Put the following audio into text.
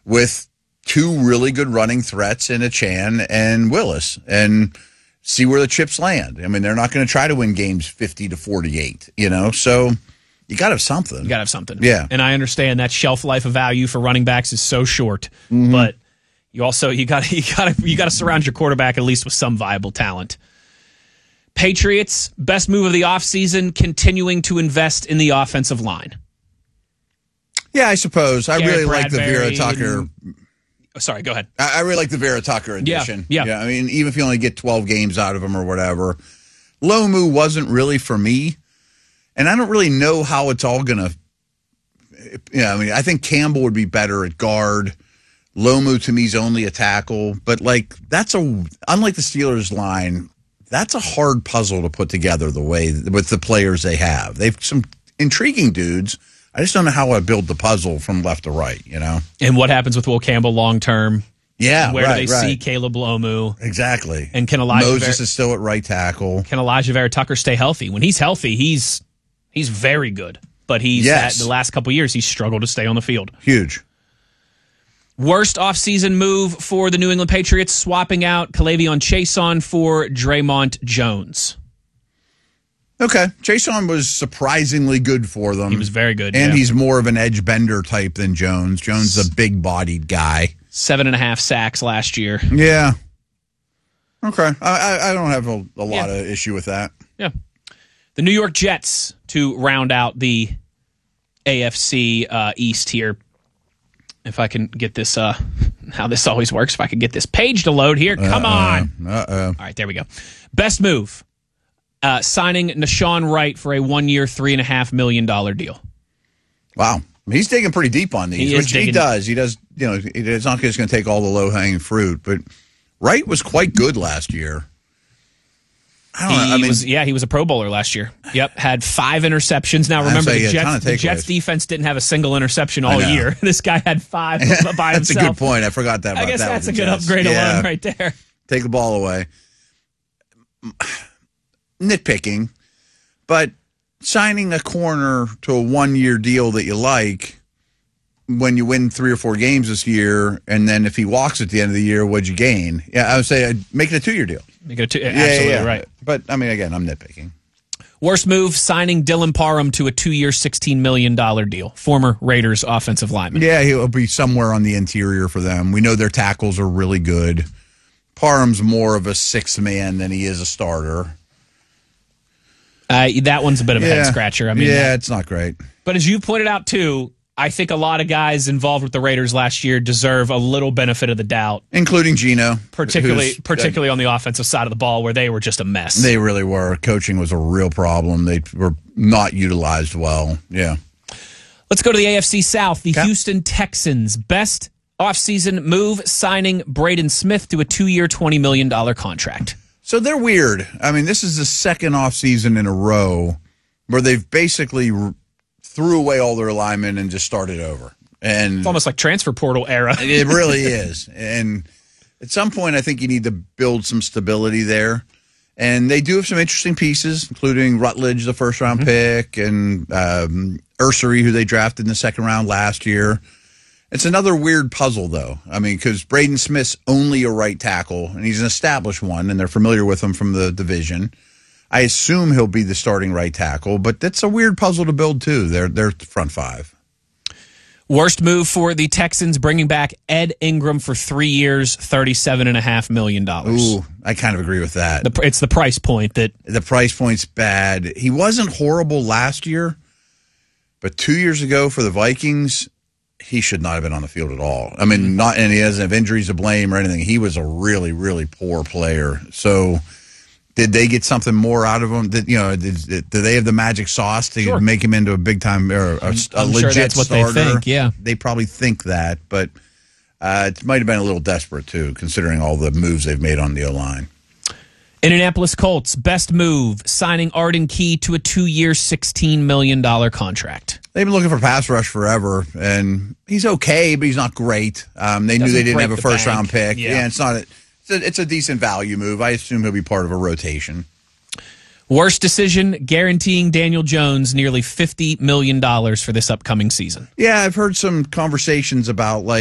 with two really good running threats in Achane and Willis, and see where the chips land. I mean, they're not going to try to win games 50-48, so you got to have something. You got to have something. Yeah. And I understand that shelf life of value for running backs is so short, but you got to surround your quarterback at least with some viable talent. Patriots, best move of the offseason, continuing to invest in the offensive line. Yeah, I suppose. I really like the Bradbury Vera Tucker. Sorry, go ahead. I really like the Vera Tucker addition. Yeah. I mean, even if you only get 12 games out of him or whatever. Lomu wasn't really for me, and I don't really know how it's all going to. I mean, I think Campbell would be better at guard. Lomu to me is only a tackle, but unlike the Steelers line, that's a hard puzzle to put together the way with the players they have. They've some intriguing dudes. I just don't know how I build the puzzle from left to right, And what happens with Will Campbell long term? Yeah, Where do they see Caleb Lomu? Exactly. And can Elijah Moses is still at right tackle. Can Elijah Vera Tucker stay healthy? When he's healthy, he's very good. But had the last couple of years, he's struggled to stay on the field. Huge. Worst offseason move for the New England Patriots, swapping out K'Lavon Chaisson for Draymond Jones. Okay. Chaisson was surprisingly good for them. He was very good. And he's more of an edge bender type than Jones. Jones is a big-bodied guy. 7.5 sacks last year. Yeah. Okay. I don't have a lot of issue with that. Yeah. The New York Jets to round out the AFC East here. If I can get this, how this always works, if I can get this page to load here. Come on. All right, there we go. Best move. Signing Nashawn Wright for a 1-year, $3.5 million deal. Wow. He's digging pretty deep on these, which he does. He does, it's not just going to take all the low-hanging fruit, but Wright was quite good last year. He was a Pro Bowler last year. Yep, had 5 interceptions. Now remember, the Jets defense didn't have a single interception all year. This guy had 5 by himself. That's a good point. I forgot that. I guess that's a good upgrade alone right there. Take the ball away. Nitpicking, but signing a corner to a 1-year deal that you like when you win 3 or 4 games this year, and then if he walks at the end of the year, what'd you gain? Yeah, I would say make it a 2-year deal. Make it absolutely right. But, I mean, again, I'm nitpicking. Worst move, signing Dylan Parham to a 2-year, $16 million deal. Former Raiders offensive lineman. Yeah, he'll be somewhere on the interior for them. We know their tackles are really good. Parham's more of a 6th man than he is a starter. That one's a bit of a head-scratcher. I mean, it's not great. But as you pointed out, too, I think a lot of guys involved with the Raiders last year deserve a little benefit of the doubt. Including Geno. Particularly on the offensive side of the ball where they were just a mess. They really were. Coaching was a real problem. They were not utilized well. Yeah. Let's go to the AFC South. The Houston Texans. Best offseason move, signing Braden Smith to a 2-year, $20 million contract. So they're weird. I mean, this is the second offseason in a row where they've basically threw away all their linemen and just started over. And it's almost like transfer portal era. It really is. And at some point, I think you need to build some stability there. And they do have some interesting pieces, including Rutledge, the first-round pick, and Ursery, who they drafted in the second round last year. It's another weird puzzle, though. I mean, because Braden Smith's only a right tackle, and he's an established one, and they're familiar with him from the division. I assume he'll be the starting right tackle, but that's a weird puzzle to build, too. They're front 5. Worst move for the Texans, bringing back Ed Ingram for 3 years, $37.5 million. Ooh, I kind of agree with that. It's the price point that... The price point's bad. He wasn't horrible last year, but 2 years ago for the Vikings... he should not have been on the field at all. I mean, and he doesn't have injuries to blame or anything. He was a really, really poor player. So, did they get something more out of him? Do they have the magic sauce to make him into a big time or a legit that's what starter? they think. Yeah, they probably think that, but it might have been a little desperate too, considering all the moves they've made on the O-line. Indianapolis Colts, best move, signing Arden Key to a 2-year, $16 million contract. They've been looking for pass rush forever, and he's okay, but he's not great. They knew they didn't have a first-round pick. Yeah, it's a decent value move. I assume he'll be part of a rotation. Worst decision, guaranteeing Daniel Jones nearly $50 million for this upcoming season. Yeah, I've heard some conversations about,